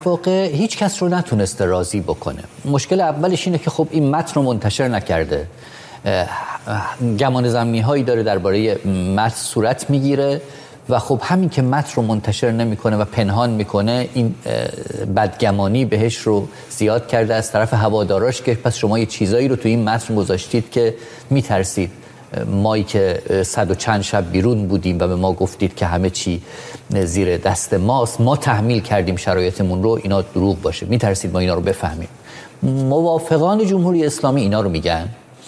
واقع هیچ کس رو نتونسته راضی بکنه. مشکل اولش اینه که خب این متن رو منتشر نکرده، گمان ظنی هایی داره درباره متن صورت میگیره و خب همین که متن رو منتشر نمیکنه و پنهان میکنه، این بدگمانی بهش رو زیاد کرده از طرف هواداراش که پس شما یه چیزایی رو تو این متن گذاشتید که میترسید مایی که 100 و چند شب بیرون بودیم و به ما گفتید که همه چی زیر دست ماست، ما تحمیل کردیم شرایطمون رو، اینا دروغ باشه، میترسید ما اینا رو بفهمیم. موافقان جمهوری اسلامی اینا رو میگن،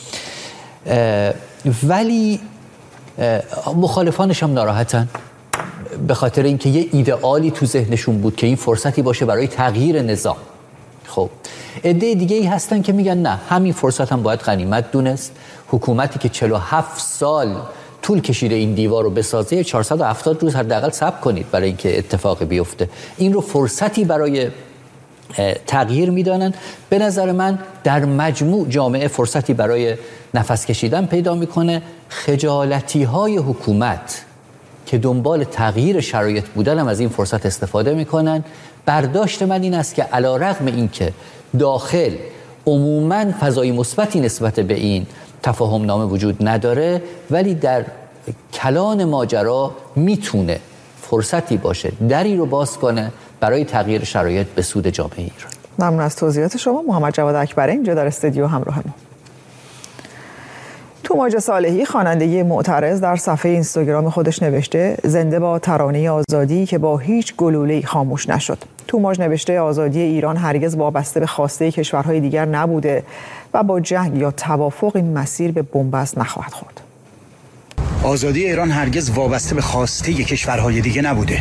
ولی مخالفانش هم ناراحتن به خاطر اینکه یه ایدئالی تو ذهنشون بود که این فرصتی باشه برای تغییر نظام. خب عده دیگه ای هستن که میگن نه، همین فرصت هم باید غنیمت دونست. حکومتی که 47 سال طول کشیده این دیوار رو بسازه، 470 روز حداقل صبر کنید برای اینکه اتفاقی بیفته. این رو فرصتی برای تغییر میدانن. به نظر من در مجموع جامعه فرصتی برای نفس کشیدن پیدا میکنه. خجالتی های حکومت که دنبال تغییر شرایط بودن هم از این فرصت استفاده میکنن. برداشت من این است که علی رغم این که داخل عموماً فضای مثبتی نسبت به این تفاهم نامه وجود نداره، ولی در کلان ماجرا میتونه فرصتی باشه، دری رو باز کنه برای تغییر شرایط به سود جامعه ایران. ممنون از توضیحات شما. محمد جواد اکبری اینجا در استودیو همراه ما. توماج صالحی خواننده معترض در صفحه اینستاگرام خودش نوشته زنده با ترانه آزادی که با هیچ گلوله‌ای خاموش نشد. توماج نوشته آزادی ایران هرگز وابسته به خواسته کشورهای دیگر نبوده و با جنگ یا توافق این مسیر به بنبست نخواهد خورد. آزادی ایران هرگز وابسته به خواسته کشورهای دیگه نبوده.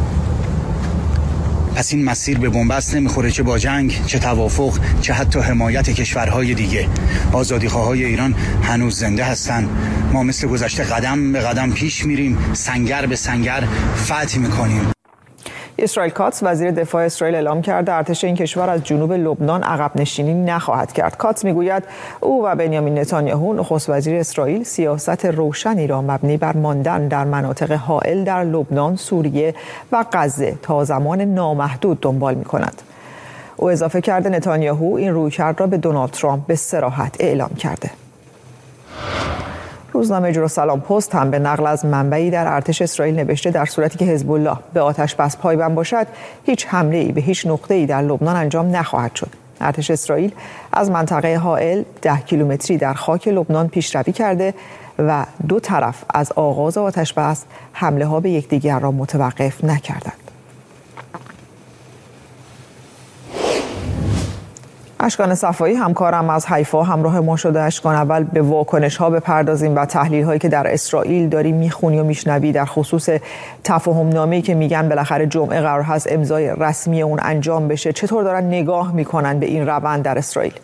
پس این مسیر به بنبست نمیخوره، چه با جنگ، چه توافق، چه حتی حمایت کشورهای دیگه. آزادیخواهای ایران هنوز زنده هستن. ما مثل گذشته قدم به قدم پیش میریم، سنگر به سنگر فتح میکنیم. اسرائیل کاتس وزیر دفاع اسرائیل اعلام کرده ارتش این کشور از جنوب لبنان عقب نشینی نخواهد کرد. کاتس میگوید او و بنیامین نتانیاهو نخست وزیر اسرائیل سیاست روشنی را مبنی بر ماندن در مناطق حائل در لبنان، سوریه و غزه تا زمان نامحدود دنبال می‌کنند. او اضافه کرده نتانیاهو این رویکرد را به دونالد ترامپ به صراحت اعلام کرده. روزنامه جروسالم پست هم به نقل از منبعی در ارتش اسرائیل نوشته در صورتی که حزب الله به آتش بس پایبند باشد، هیچ حمله‌ای به هیچ نقطه‌ای در لبنان انجام نخواهد شد. ارتش اسرائیل از منطقه حائل 10 کیلومتری در خاک لبنان پیشروی کرده و دو طرف از آغاز آتش بس حمله‌ها به یکدیگر را متوقف نکردند. اشکان صفایی همکارم از حیفا همراه ما شده. اشکان، اول به واکنش ها بپردازیم و تحلیل هایی که در اسرائیل داری میخونی و میشنوی در خصوص تفاهم نامه‌ای که میگن بالاخره جمعه قرار هست امضای رسمی اون انجام بشه. چطور دارن نگاه میکنن به این روند در اسرائیل؟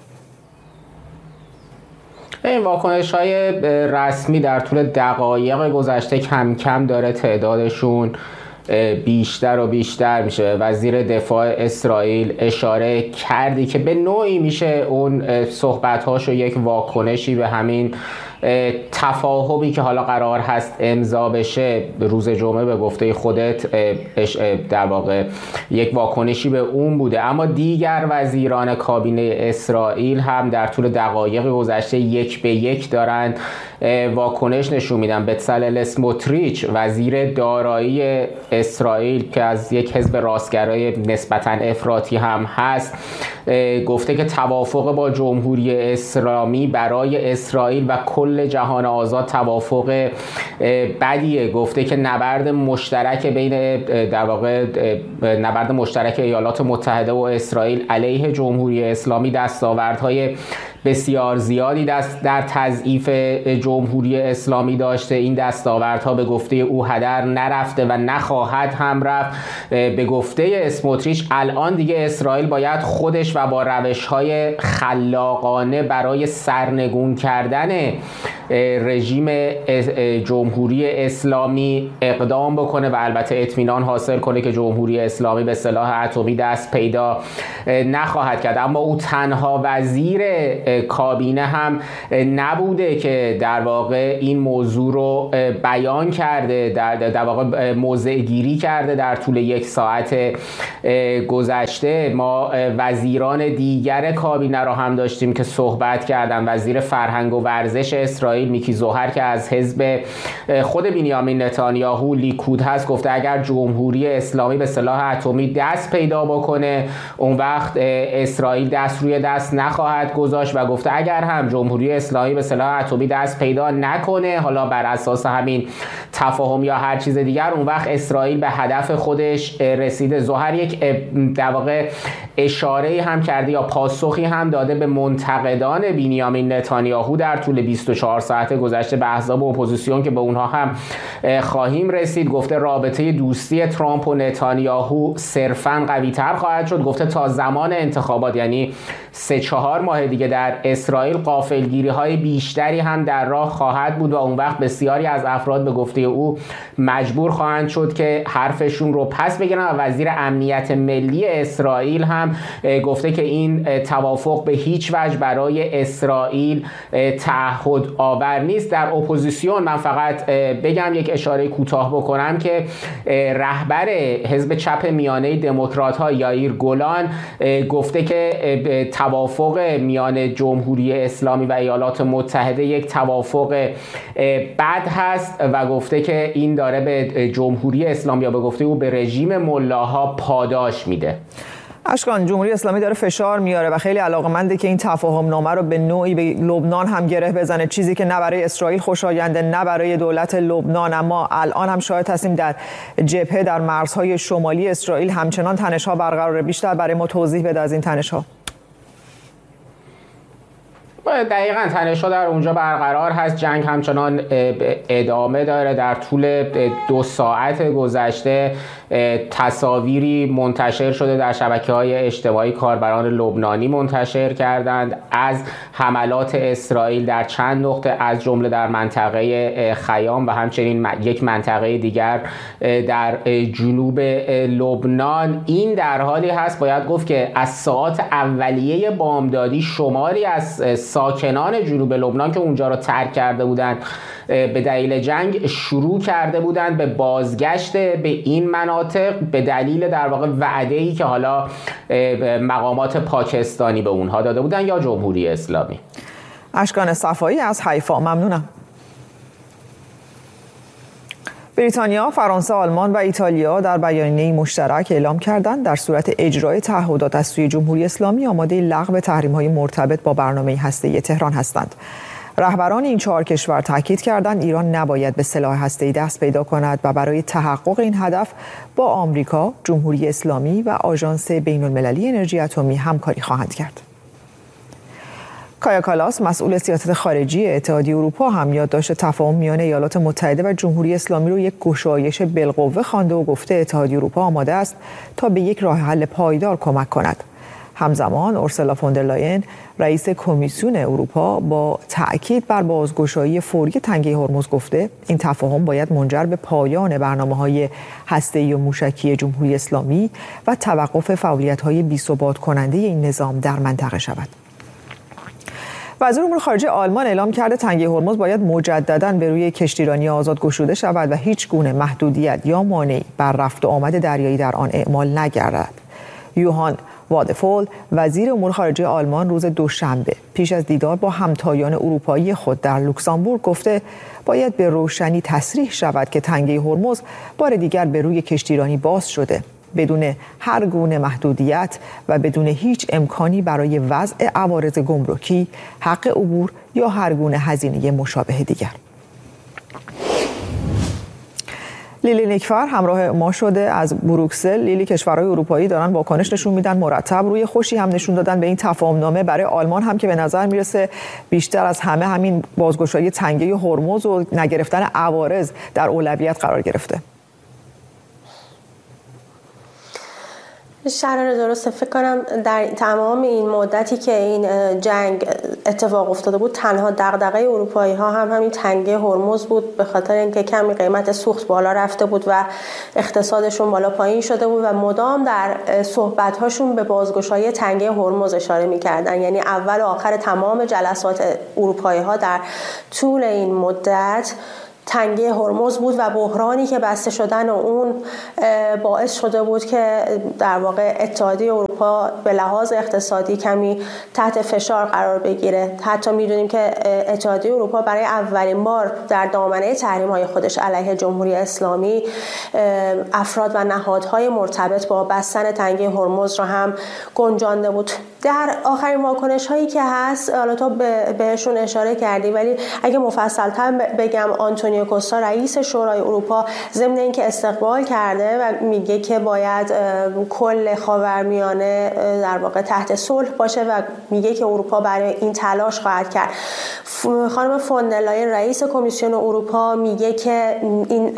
این واکنش های رسمی در طول دقایق گذشته کم کم داره تعدادشون بیشتر و بیشتر میشه. وزیر دفاع اسرائیل اشاره کردی که به نوعی میشه اون صحبت‌هاشو یک واکنشی به همین تفاهمی که حالا قرار هست امضا بشه روز جمعه به گفته خودت در واقع یک واکنشی به اون بوده. اما دیگر وزیران کابینه اسرائیل هم در طول دقایق گذشته یک به یک دارن واکنش نشون میدن. بتسلل اسموتریچ وزیر دارایی اسرائیل که از یک حزب راستگرای نسبتاً افراطی هم هست گفته که توافق با جمهوری اسلامی برای اسرائیل و کل جهان آزاد توافق بدیه. گفته که نبرد مشترک بین در واقع نبرد مشترک ایالات متحده و اسرائیل علیه جمهوری اسلامی دستاوردهای بسیار زیادی در تضعیف جمهوری اسلامی داشته. این دستاوردها به گفته او هدر نرفته و نخواهد هم رفت. به گفته اسموتریچ الان دیگه اسرائیل باید خودش و با روش‌های خلاقانه برای سرنگون کردن رژیم جمهوری اسلامی اقدام بکنه و البته اطمینان حاصل کنه که جمهوری اسلامی به سلاح اتمی دست پیدا نخواهد کرد. اما او تنها وزیر کابینه هم نبوده که در واقع این موضوع رو بیان کرده، در واقع موضع گیری کرده. در طول 1 ساعت گذشته ما وزیران دیگر کابینه رو هم داشتیم که صحبت کردن. وزیر فرهنگ و ورزش اسرائیل میکی زوهر که از حزب خود بنیامین نتانیاهو لیکود هست گفته اگر جمهوری اسلامی به سلاح اتمی دست پیدا بکنه اون وقت اسرائیل دست روی دست نخواهد گذاشت و گفته اگر هم جمهوری اسلامی به سلاح اتمی دست پیدا نکنه، حالا بر اساس همین تفاهم یا هر چیز دیگر، اون وقت اسرائیل به هدف خودش رسیده. زوهر یک در واقع اشاره هم کرده یا پاسخی هم داده به منتقدان بنیامین نتانیاهو در طول 24 ساعت گذشته به احزاب اپوزیسیون که به اونها هم خواهیم رسید. گفته رابطه دوستی ترامپ و نتانیاهو صرفاً قوی‌تر خواهد شد. گفته تا زمان انتخابات یعنی 3-4 ماه دیگه در اسرائیل غافلگیری‌های بیشتری هم در راه خواهد بود و اون وقت بسیاری از افراد به گفته او مجبور خواهند شد که حرفشون رو پس بگیرن و وزیر امنیت ملی اسرائیل هم گفته که این توافق به هیچ وجه برای اسرائیل تعهد آور نیست. در اپوزیسیون من فقط بگم یک اشاره کوتاه بکنم که رهبر حزب چپ میانه دموکرات‌ها یائیر گولان گفته که توافق میان جمهوری اسلامی و ایالات متحده یک توافق بد هست و گفته که این داره به جمهوری اسلامی یا به گفته او به رژیم ملاها پاداش میده. اشکان، جمهوری اسلامی داره فشار میاره و خیلی علاقه‌منده که این تفاهم نامه رو به نوعی به لبنان هم گره بزنه، چیزی که نه برای اسرائیل خوشاینده نه برای دولت لبنان. اما الان هم شاهد هستیم در جبهه در مرزهای شمالی اسرائیل همچنان تنش‌ها برقراره. بیشتر برای ما توضیح بده از این تنش‌ها. دقیقاً تنش‌ها در اونجا برقرار هست، جنگ همچنان ادامه داره. در طول 2 ساعت گذشته تصاویری منتشر شده در شبکه‌های اجتماعی، کاربران لبنانی منتشر کردند از حملات اسرائیل در چند نقطه از جمله در منطقه خیام و همچنین یک منطقه دیگر در جنوب لبنان. این در حالی هست باید گفت که از ساعات اولیه بامدادی شماری از ساکنان جنوب لبنان که اونجا رو ترک کرده بودند به دلیل جنگ شروع کرده بودند به بازگشت به این مناطق به دلیل در واقع وعده‌ای که حالا مقامات پاکستانی به اونها داده بودند یا جمهوری اسلامی. اشکان صفایی از حیفا، ممنونم. بریتانیا، فرانسه، آلمان و ایتالیا در بیانیه‌ای مشترک اعلام کردند در صورت اجرای تعهدات از سوی جمهوری اسلامی آماده لغو تحریم‌های مرتبط با برنامه هسته‌ای تهران هستند. رهبران این 4 کشور تاکید کردند ایران نباید به سلاح هسته‌ای دست پیدا کند و برای تحقق این هدف با آمریکا، جمهوری اسلامی و آژانس بین‌المللی انرژی اتمی همکاری خواهند کرد. کایا کالاس، مسئول سیاست خارجی اتحادیه اروپا، هم یادداشت تفاهم میان ایالات متحده و جمهوری اسلامی رو یک گشایش بالقوه خوانده و گفته اتحادیه اروپا آماده است تا به یک راه حل پایدار کمک کند. همزمان اورسولا فوندرلاین، رئیس کمیسیون اروپا، با تأکید بر بازگشایی فوری تنگه هرمز گفته این تفاهم باید منجر به پایان برنامه‌های هسته‌ای و موشکی جمهوری اسلامی و توقف فعالیت‌های بی‌ثبات کننده این نظام در منطقه شود. وزیر امور خارجه آلمان اعلام کرده تنگه هرمز باید مجدداً به روی کشتیرانی آزاد گشوده شود و هیچ گونه محدودیت یا مانعی بر رفت و آمد دریایی در آن اعمال نگردد. یوهان وادفول، وزیر امور خارجه آلمان، روز دوشنبه پیش از دیدار با همتایان اروپایی خود در لوکزامبورگ گفته باید به روشنی تصریح شود که تنگه هرمز بار دیگر به روی کشتیرانی باز شده بدون هر گونه محدودیت و بدون هیچ امکانی برای وضع عوارض گمرکی، حق عبور یا هر گونه هزینه مشابه دیگر. لیلی نیکفر همراه ما شده از بروکسل. لیلی، کشورهای اروپایی دارن واکنش نشون میدن مرتب، روی خوشی هم نشون دادن به این تفاهم نامه. برای آلمان هم که به نظر میرسه بیشتر از همه همین بازگشایی تنگه هرمز و نگرفتن عوارض در اولویت قرار گرفته. شرار درسته. فکر کنم در تمام این مدتی که این جنگ اتفاق افتاده بود تنها دغدغه اروپایی ها هم همین تنگه هرمز بود، به خاطر اینکه کمی قیمت سوخت بالا رفته بود و اقتصادشون بالا پایین شده بود و مدام در صحبت هاشون به بازگشایی تنگه هرمز اشاره می‌کردن. یعنی اول و آخر تمام جلسات اروپایی ها در طول این مدت تنگه هرمز بود و بحرانی که بسته شدن اون باعث شده بود که در واقع اتحادیه اروپا به لحاظ اقتصادی کمی تحت فشار قرار بگیره. حتی میدونیم که اتحادیه اروپا برای اولین بار در دامنه تحریم‌های خودش علیه جمهوری اسلامی افراد و نهادهای مرتبط با بستن تنگه هرمز را هم گنجانده بود. در آخرین واکنش هایی که هست، حالا تو بهشون اشاره کردی، ولی اگه مفصل‌تر بگم، آنتونیو کوستا رئیس شورای اروپا ضمن اینکه استقبال کرده و میگه که باید کل خاورمیانه در واقع تحت صلح باشه و میگه که اروپا برای این تلاش خواهد کرد. خانم فون در لاین رئیس کمیسیون اروپا میگه که این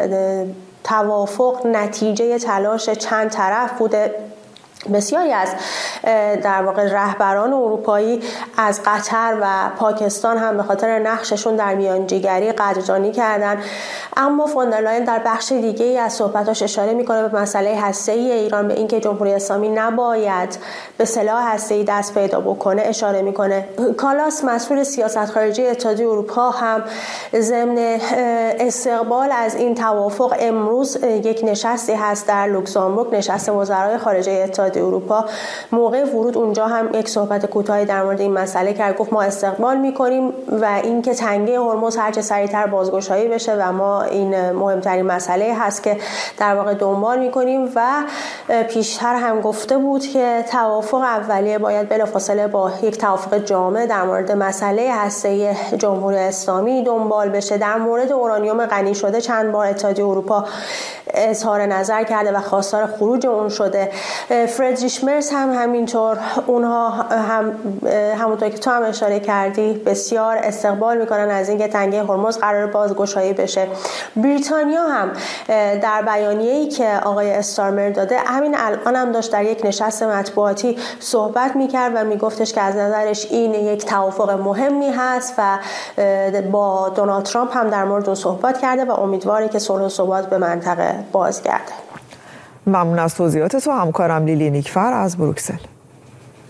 توافق نتیجه تلاش چند طرف بوده. بسیاری از در واقع رهبران اروپایی از قطر و پاکستان هم به خاطر نقششون در میانجیگری قدردانی کردن، اما فون در لاین در بخش دیگه‌ای از صحبتاش اشاره میکنه به مسئله هسته‌ای ایران، به اینکه جمهوری اسلامی نباید به سلاح هسته‌ای دست پیدا بکنه اشاره میکنه. کالاس مسئول سیاست خارجی اتحادیه اروپا هم ضمن استقبال از این توافق امروز یک نشستی هست در لوکزامبورگ، نشست وزرای خارجه اتحادیه اروپا. موقع ورود اونجا هم یک صحبت کوتاهی در مورد این مسئله کرد، گفت ما استقبال می‌کنیم و اینکه تنگه هرمز هر چه سریعتر بازگشایی بشه و ما این مهمترین مسئله هست که در واقع دنبال می‌کنیم. و پیشتر هم گفته بود که توافق اولیه باید بلافاصله با یک توافق جامع در مورد مسئله هسته‌ای جمهوری اسلامی دنبال بشه. در مورد اورانیوم غنی شده چند بار اتحادیه اروپا اظهار نظر کرده و خواستار خروج اون شده. فریدریش مرز هم همینطور، اونها هم همونطور که تو هم اشاره کردی بسیار استقبال میکنن از اینکه تنگه هرمز قرار بازگشایی بشه. بریتانیا هم در بیانیه‌ای که آقای استارمر داده همین الان هم داشت در یک نشست مطبوعاتی صحبت میکرد و میگفتش که از نظرش این یک توافق مهمی هست و با دونالد ترامپ هم در مورد اون صحبت کرده و امیدواره که صلح و ثبات به منطقه بازگرده. ممنون از توضیحات تو. همکارم لیلی نیکفر از بروکسل.